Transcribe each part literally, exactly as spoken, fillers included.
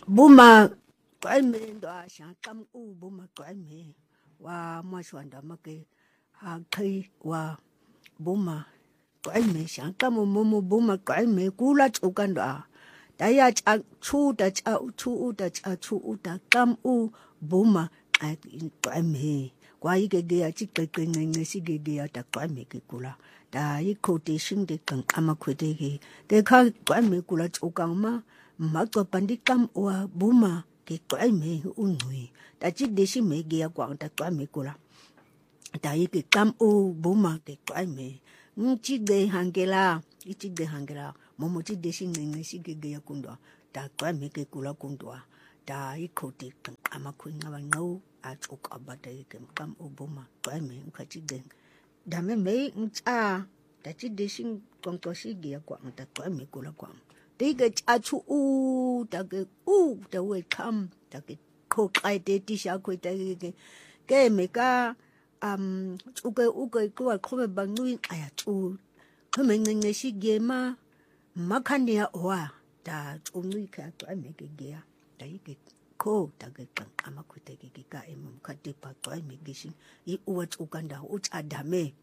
buma kwame ndo asha kam u buma kwame wa mwashwanda make ha kai wa buma kwame sha kam mumu buma kwame kula chukanda daya cha chu da cha chu da cha chu da kam u buma kwame kwa ige ge ya chikeke ngenge sigege ya ta kwame ke kula da i quotation de kan amakwete ke ke kha kwame kula chukama makwa pandikam wa buma ke kwame unwi ta chi deshi mege ya kwa ta kwame kula ta i ke kam u buma ke kwame nchi de hangela ichi de hangela momo chi deshi ngenge sigege ya kundwa ta kwame ke kula kundwa ta i quote kan amakwinga ba ngau a chuka bata ke kam u buma kwame nkachi de dame me ncha ta chi deshi konkoshi ge ya kwa ta kwame kula kwa Diga chachu u take u the way come take cook I did dish out with the game meka um uke uke ko ko bangui aya chu coming in the shigema makania wa da chumui ka to make gea da yike ko take kan amakwete ke ka em kate pa to make gishin I uwa chukanda u adame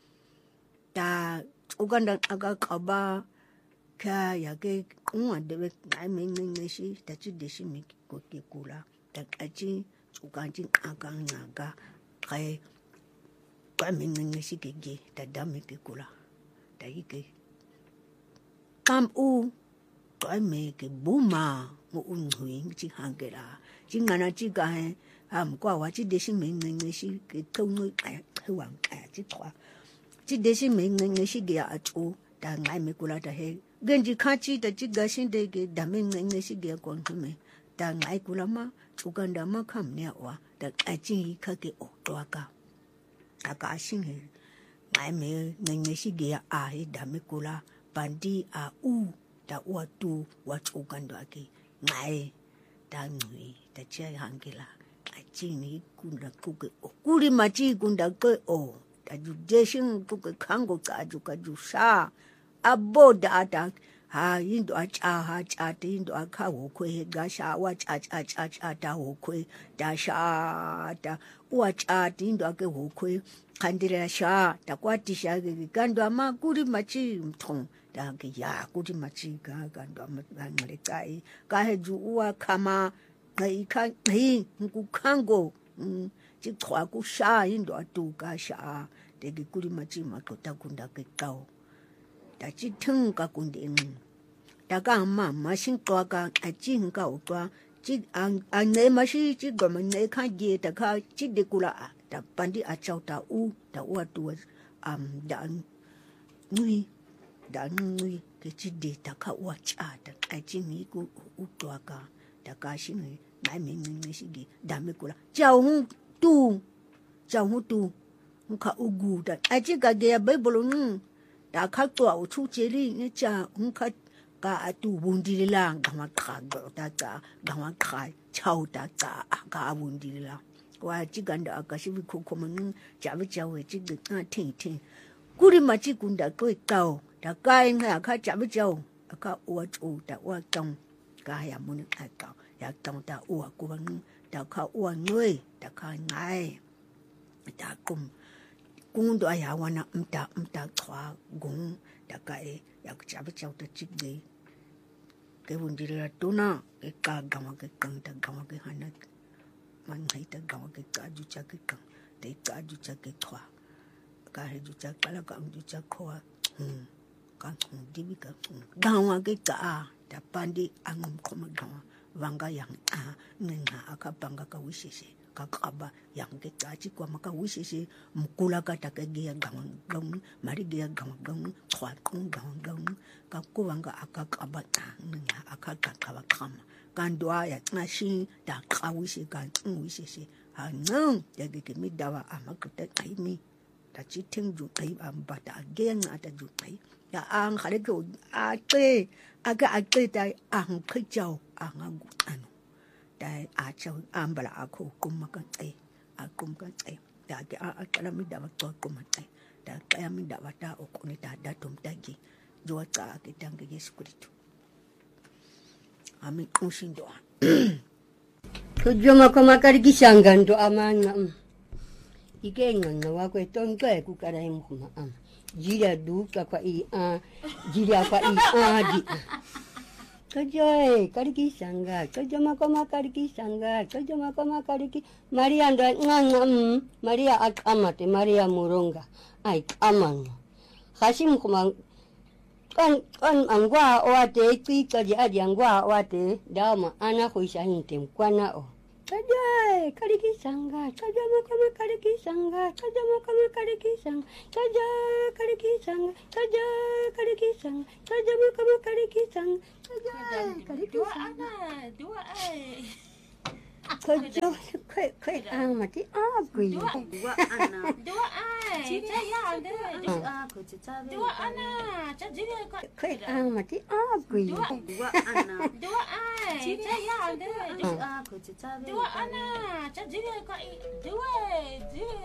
da uganda aga kaba ka ya ke unwa debe ngai mengne shi ta chi de shi mi ko ke kula ta kachi chukanji aka ngaga kai ka mengne shi ke ge ta dame ke kula ta ike kam u ka me ke buma mo unhui chi hangera chi ngana chi ga he am kwa wa chi de shi mengne shi ke tong ka wang ka chi twa chi de shi mengne shi ge a chu ta ngai me kula ta he genji kachi da jiga shinde ge damen ngene shige kon tume da ngai kulama chuganda ma kam ne wa da kachi ka ke o toaka aka shinge ngai me ngene shige a he dame kula bandi a u da wa tu wa chuganda ke ngai da ngui da che hangila kachi ni kunda kuke o kuri machi kunda ke o da ju jeshin kuke kango ka ju ka ju sha aboda da ha indo acha ha cha indo akha hokwe ga sha wa cha cha cha cha da hokwe da sha da wa cha indo ake hokwe khandira sha da kwati sha ge kando ama kuri machi mthong da ke ya kuri machi ga kando ama ngale kai ka he ju wa khama ngai kha ngai ku khango chi khwa ku sha indo atu ka sha de ge kuri machi ma ko ta kunda ke kao da chi thung ka kunde da ga ma ma shin to ga a chi nga o twa chi an ne ma shi chi go ma ne kha ge da kha chi de kula da pandi a chau ta u da wa tu am da nui da nui ke chi de da kha wa cha da a chi ni ku u to ga da ka shi ni mai min ni shi ge da me kula chau hu tu chau hu tu kha u gu da a chi ga ge ba bo lu da kha to u chu che li ne cha hu kha ka atu bundi la ga kha go da ka ga kha chau da ka ka bundi la wa chi ganda aka shi ko ko mun ja bi ja we chi ga tin tin kuri ma chi kunda ko ka da ka nga kha ja bi ja aka wa chu da wa tong ka ya mun ka ka ya tong da wa ko ban da ka wa noi da ka ngai da kum cung do ya wana mta mta khwa gung da ka e ya cha ba cha ta chi ge ke bun di la tu na ke ka ga ma ke kang ta ga ma ke hana man hai ta ga ma ke ka ju cha ke kang te ka ju cha ke khwa ka he ju cha ka la ka ju cha khwa hm ka hm di bi ka ga wa ke ka da pandi angum khoma ga wanga yang a ngenga aka panga ka wisese ka kaba yang ke tachi kwa maka wisese mukula ka ta ke ge gang gang mari ge gang gang khwa kong gang gang ka ku wanga aka kaba ta ngenga aka ka ka kama kandwa ya tnashi da ka wise ka wisese ha nang ya ge ke mi dawa amaka ta kai mi ta chi ting ju kai am ba ta ge nga ta ju kai ya ang khale ko a te aga a te dai ang khai chao ang ngu anu dai a chao ambala a ko kum ka te a kum ka te da ke a kala mi da to kum te da ka mi da ta o ko ni da da tum ta gi jo ta ke tang ge Yesu Kristo ami kun shin do Kujoma kama karikisanga ndo amana. Ikenga na wako tonto e kukara imukuma am. Jira duka kwa i a jira kwa i a di. Kajoy karikisanga, kajoma kama karikisanga, kajoma kama kariki Maria ndo nganga Maria akamate Maria Muronga. Ai amano. Hashim kuma kan kan angwa wate kika jadi angwa wate dama ana kuisha hinte mkwana o. Kajoy karikisanga, kajoma kama karikisanga, kajoma kama karikisanga, kaja karikisanga, kaja karikisanga, kajoma kama karikisanga, kaja karikisanga. Dua ai. Kajo kai kai amati agui. Dua ana. Dua ai. Saya ada. Aku cecah. Dua ana. Jadi kai amati agui. Dua ana. Dua ai. Saya ada. Aku cecah. Dua ana. Jadi dua dua